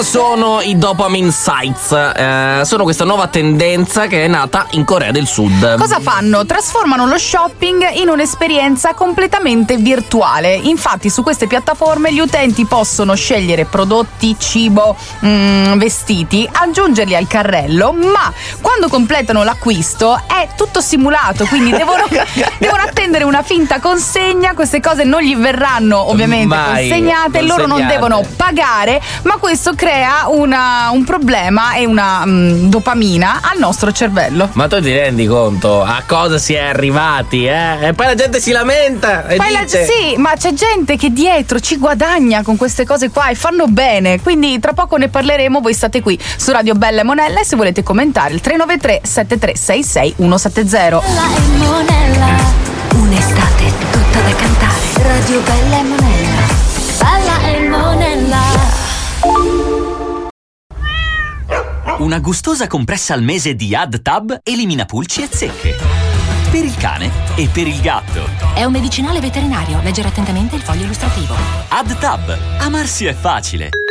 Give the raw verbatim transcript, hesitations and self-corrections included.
Sono i dopamine sites, eh, sono questa nuova tendenza che è nata in Corea del Sud. Cosa fanno? Trasformano lo shopping in un'esperienza completamente virtuale. Infatti su queste piattaforme gli utenti possono scegliere prodotti, cibo, mm, vestiti, aggiungerli al carrello, ma quando completano l'acquisto è tutto simulato, quindi devono, devono attendere una finta consegna. Queste cose non gli verranno ovviamente Mai consegnate, consegnate. loro non devono pagare, ma questo crea una, un problema e una um, dopamina al nostro cervello. Ma tu ti rendi conto a cosa si è arrivati, eh? E poi la gente si lamenta e Poi la- dice... sì, ma c'è gente che dietro ci guadagna con queste cose qua e fanno bene, quindi tra poco ne parleremo. Voi state qui su Radio Bella e Monella e se volete commentare il tre nove tre sette tre sei sei uno sette zero. Bella e Monella, un'estate tutta da cantare. Radio Bella e Monella, Bella e Monella. Una gustosa compressa al mese di AdTab elimina pulci e zecche. Per il cane e per il gatto. È un medicinale veterinario. Leggere attentamente il foglio illustrativo. AdTab. Amarsi è facile.